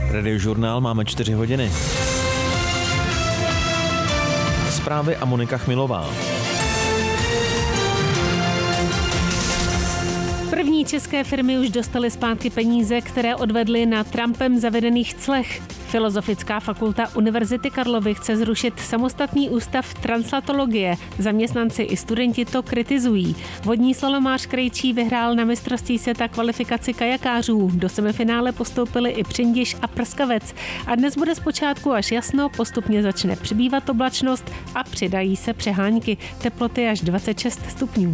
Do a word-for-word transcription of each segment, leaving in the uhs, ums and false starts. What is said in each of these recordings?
Radiožurnál máme čtyři hodiny. Zprávy a Monika Chmilová. První české firmy už dostaly zpátky peníze, které odvedly na Trumpem zavedených clech. Filozofická fakulta Univerzity Karlovy chce zrušit samostatný ústav translatologie. Zaměstnanci i studenti to kritizují. Vodní slalomář Krejčí vyhrál na mistrovství světa kvalifikaci kajakářů. Do semifinále postoupili i Přindiš a Prskavec. A dnes bude zpočátku až jasno, postupně začne přibývat oblačnost a přidají se přehánky. Teploty až dvacet šest stupňů.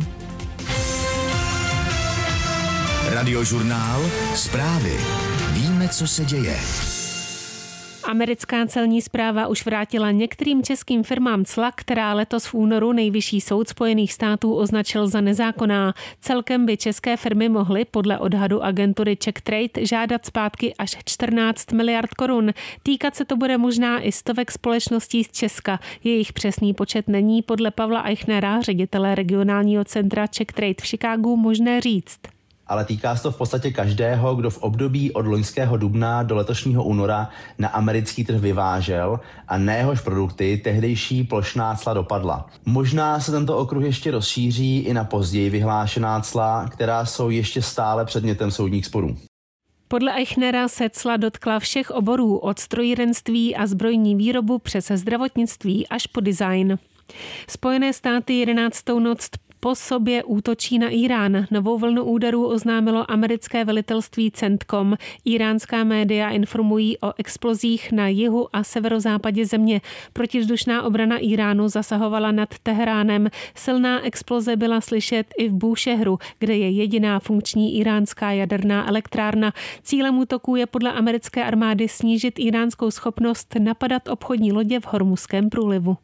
Radiožurnál, zprávy. Víme, co se děje. Americká celní správa už vrátila některým českým firmám cla, která letos v únoru Nejvyšší soud Spojených států označil za nezákonná. Celkem by české firmy mohly podle odhadu agentury Czech Trade žádat zpátky až čtrnáct miliard korun. Týkat se to bude možná i stovek společností z Česka. Jejich přesný počet není podle Pavla Eichnera, ředitele regionálního centra Czech Trade v Chicagu, možné říct. Ale týká se to v podstatě každého, kdo v období od loňského dubna do letošního února na americký trh vyvážel a na jehož produkty tehdejší plošná cla dopadla. Možná se tento okruh ještě rozšíří i na později vyhlášená cla, která jsou ještě stále předmětem soudních sporů. Podle Eichnera se cla dotkla všech oborů, od strojírenství a zbrojní výrobu přes zdravotnictví až po design. Spojené státy jedenáctou noc po sobě útočí na Irán. Novou vlnu úderů oznámilo americké velitelství CENTCOM. Iránská média informují o explozích na jihu a severozápadě země. Protivzdušná obrana Iránu zasahovala nad Teheránem. Silná exploze byla slyšet i v Búšehru, kde je jediná funkční iránská jaderná elektrárna. Cílem útoků je podle americké armády snížit iránskou schopnost napadat obchodní lodě v Hormuzském průlivu.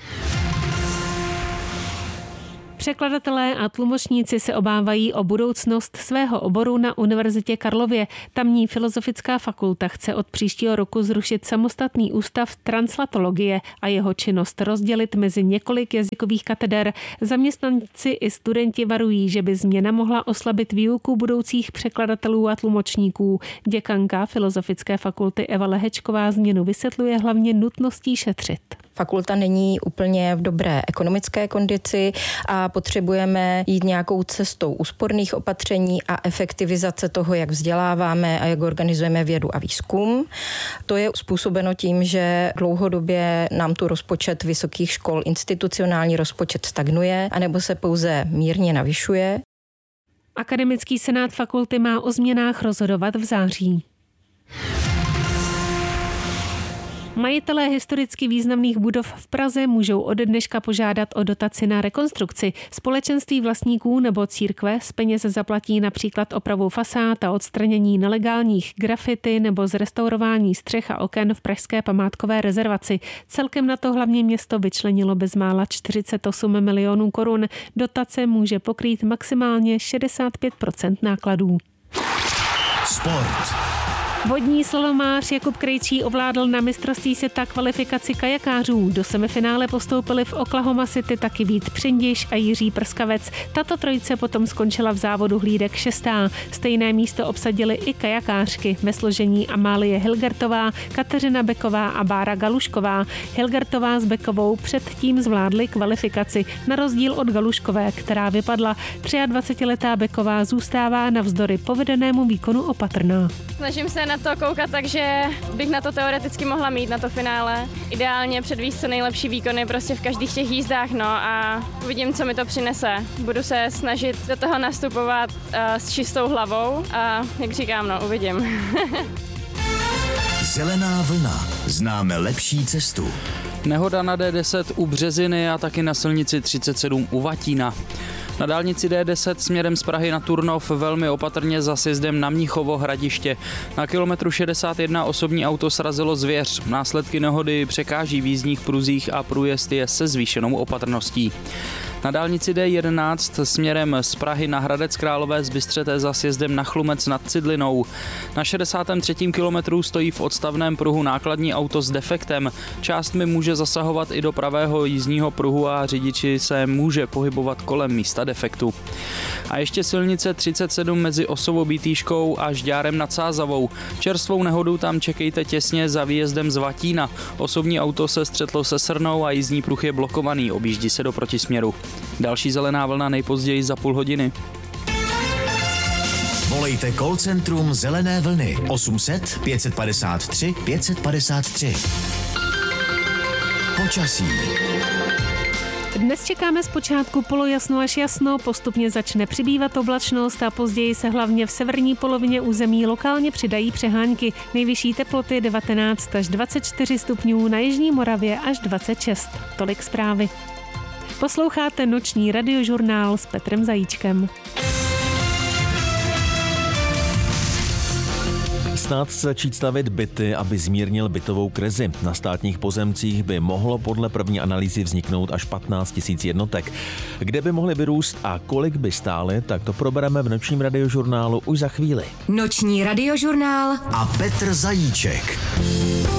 Překladatelé a tlumočníci se obávají o budoucnost svého oboru na Univerzitě Karlově. Tamní filozofická fakulta chce od příštího roku zrušit samostatný ústav translatologie a jeho činnost rozdělit mezi několik jazykových kateder. Zaměstnanci i studenti varují, že by změna mohla oslabit výuku budoucích překladatelů a tlumočníků. Děkanka Filozofické fakulty Eva Lehečková změnu vysvětluje hlavně nutností šetřit. Fakulta není úplně v dobré ekonomické kondici a potřebujeme jít nějakou cestou úsporných opatření a efektivizace toho, jak vzděláváme a jak organizujeme vědu a výzkum. To je způsobeno tím, že dlouhodobě nám tu rozpočet vysokých škol, institucionální rozpočet stagnuje, anebo se pouze mírně navyšuje. Akademický senát fakulty má o změnách rozhodovat v září. Majitelé historicky významných budov v Praze můžou ode dneška požádat o dotaci na rekonstrukci. Společenství vlastníků nebo církve z peněz zaplatí například opravu fasád a odstranění nelegálních grafity nebo zrestaurování střech a oken v pražské památkové rezervaci. Celkem na to hlavní město vyčlenilo bezmála čtyřicet osm milionů korun. Dotace může pokrýt maximálně šedesát pět procent nákladů. Sport. Vodní slalomář Jakub Krejčí ovládl na mistrovství světa kvalifikaci kajakářů. Do semifinále postoupili v Oklahoma City taky Vít Přindiš a Jiří Prskavec. Tato trojice potom skončila v závodu hlídek šestá. Stejné místo obsadili i kajakářky ve složení Amálie Hilgertová, Kateřina Beková a Bára Galušková. Hilgertová s Bekovou předtím zvládli kvalifikaci, na rozdíl od Galuškové, která vypadla. dvacetiletá Beková zůstává navzdory povedenému výkonu opatrná. Snažím se na to koukat, takže bych na to teoreticky mohla mít, na to finále. Ideálně předvíst co nejlepší výkony prostě v každých těch jízdách, no a uvidím, co mi to přinese. Budu se snažit do toho nastupovat uh, s čistou hlavou a jak říkám, no, uvidím. Zelená vlna. Známe lepší cestu. Nehoda na D deset u Březiny a taky na silnici třicet sedm u Vatína. Na dálnici D deset směrem z Prahy na Turnov velmi opatrně za sjezdem na Mnichovo Hradiště. Na kilometru šedesát jedna osobní auto srazilo zvěř. Následky nehody překáží v jízdních pruzích a průjezd je se zvýšenou opatrností. Na dálnici D jedenáct směrem z Prahy na Hradec Králové zbystřete za sjezdem na Chlumec nad Cidlinou. Na šedesátém třetím kilometru stojí v odstavném pruhu nákladní auto s defektem. Částmi může zasahovat i do pravého jízdního pruhu a řidiči se může pohybovat kolem místa defektu. A ještě silnice třicet sedm mezi Osovou Bítýškou a Žďárem nad Sázavou. Čerstvou nehodu tam čekejte těsně za výjezdem z Vatína. Osobní auto se střetlo se srnou a jízdní pruh je blokovaný, objíždí se do protisměru. Další zelená vlna nejpozději za půl hodiny. Volejte call centrum Zelené vlny osm set pět padesát tři pět padesát tři. Počasí. Dnes čekáme zpočátku polojasno až jasno, postupně začne přibývat oblačnost a později se hlavně v severní polovině území lokálně přidají přehánky. Nejvyšší teploty devatenáct až dvacet čtyři stupňů, na jižní Moravě až dvacet šest. Tolik zprávy. Posloucháte noční radiožurnál s Petrem Zajíčkem. Stát chce začít stavět byty, aby zmírnil bytovou krizi. Na státních pozemcích by mohlo podle první analýzy vzniknout až patnáct tisíc jednotek. Kde by mohly vyrůst a kolik by stály, tak to probereme v nočním radiožurnálu už za chvíli. Noční radiožurnál a Petr Zajíček.